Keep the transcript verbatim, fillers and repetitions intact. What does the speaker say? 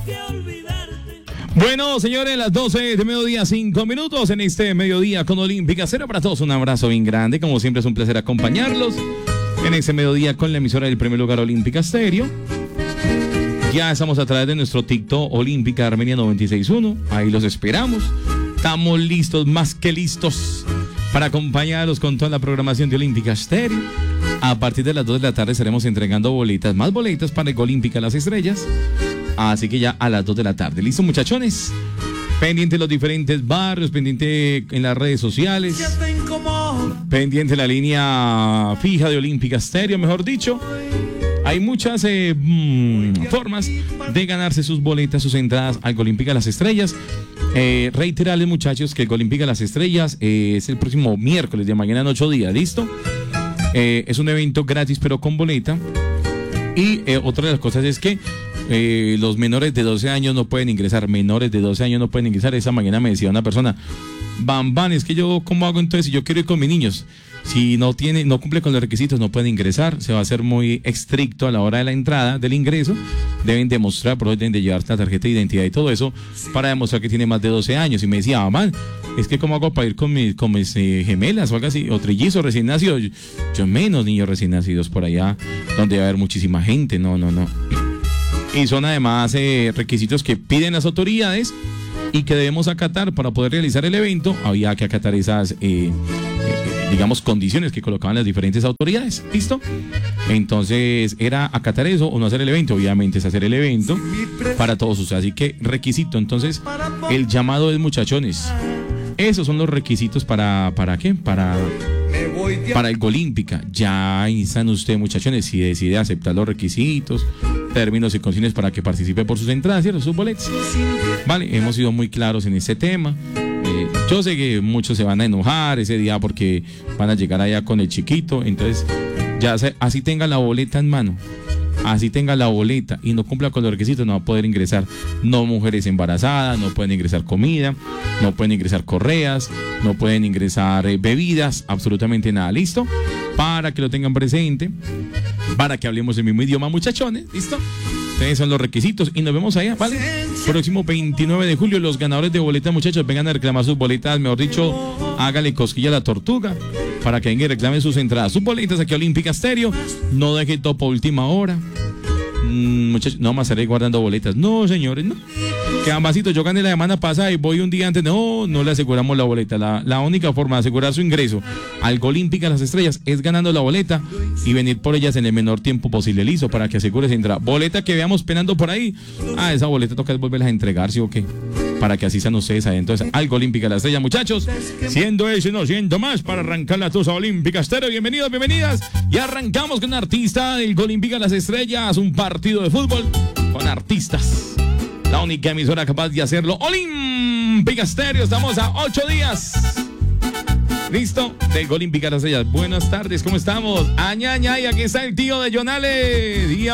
Bueno, señores, las doce de mediodía, cinco minutos en este mediodía con Olímpica Cero. Para todos un abrazo bien grande, como siempre es un placer acompañarlos en este mediodía con la emisora del primer lugar Olímpica Stereo. Ya estamos a través de nuestro TikTok Olímpica Armenia noventa y seis punto uno, ahí los esperamos. Estamos listos, más que listos, para acompañarlos con toda la programación de Olímpica Stereo. A partir de las dos de la tarde estaremos entregando boletas, más boletas para el Olímpica Las Estrellas. Así que ya a las dos de la tarde. ¿Listo, muchachones? Pendiente de los diferentes barrios, pendiente en las redes sociales, pendiente la línea fija de Olímpica Stereo, mejor dicho. Hay muchas eh, mmm, formas de ganarse sus boletas, sus entradas al Olímpica Las Estrellas. Eh, reiterarles, muchachos, que el Olímpica Las Estrellas eh, es el próximo miércoles de mañana en ocho días, ¿listo? Eh, es un evento gratis pero con boleta. Y eh, otra de las cosas es que eh, los menores de doce años no pueden ingresar, menores de doce años no pueden ingresar. Esa mañana me decía una persona, Bam, Bam, es que yo, ¿cómo hago entonces si yo quiero ir con mis niños? Si no tiene, no cumple con los requisitos, no pueden ingresar. Se va a hacer muy estricto a la hora de la entrada, del ingreso. Deben demostrar, por orden de llevar la tarjeta de identidad y todo eso, para demostrar que tiene más de doce años. Y me decía, man, es que ¿cómo hago para ir con mis, con mis eh, gemelas o algo así? O trillizos recién nacidos. Yo, yo menos niños recién nacidos por allá, donde va a haber muchísima gente. No, no, no. Y son además eh, requisitos que piden las autoridades y que debemos acatar para poder realizar el evento. Había que acatar esas... Eh, digamos, condiciones que colocaban las diferentes autoridades, ¿listo? Entonces, era acatar eso o no hacer el evento. Obviamente es hacer el evento para todos ustedes, así que requisito, entonces, el llamado es, muchachones, esos son los requisitos para, ¿para qué? Para, para el Olímpica. Ya están ustedes, muchachones, si decide aceptar los requisitos, términos y condiciones para que participe por sus entradas y sus boletos. Vale, hemos sido muy claros en este tema. Eh, yo sé que muchos se van a enojar ese día porque van a llegar allá con el chiquito. Entonces, ya se, así tenga la boleta en mano, así tenga la boleta y no cumpla con los requisitos, no va a poder ingresar. No mujeres embarazadas, no pueden ingresar comida, no pueden ingresar correas, no pueden ingresar eh, bebidas, absolutamente nada. ¿Listo? Para que lo tengan presente, para que hablemos el mismo idioma, muchachones. ¿Listo? Ustedes son los requisitos y nos vemos allá, ¿vale? Próximo veintinueve de julio, los ganadores de boletas, muchachos, vengan a reclamar sus boletas, mejor dicho, hágale cosquilla a la tortuga para que vengan y reclamen sus entradas, sus boletas aquí a Olímpica Stereo. No deje todo para última hora. Mm, muchachos, no más estaré guardando boletas. No, señores, no. Que ambasito, yo gané la semana pasada y voy un día antes. No, no le aseguramos la boleta. La, la única forma de asegurar su ingreso al Olímpica Las Estrellas es ganando la boleta y venir por ellas en el menor tiempo posible, listo, para que asegure esa entrada. Boleta que veamos penando por ahí. Ah, esa boleta toca volverlas a entregar, ¿sí o qué? Para que así sean ustedes adentro al Olímpica Las Estrellas, muchachos. Siendo eso y no siendo más, para arrancar la tusa Olímpica Stereo. Bienvenidos, bienvenidas. Y arrancamos con un artista del Olímpica Las Estrellas, un partido de fútbol con artistas. La única emisora capaz de hacerlo, Olímpica Stereo. Estamos a ocho días. ¿Listo? Del Olímpica Las Estrellas. Buenas tardes, ¿cómo estamos? Añaña, y aquí está el tío de Jonales.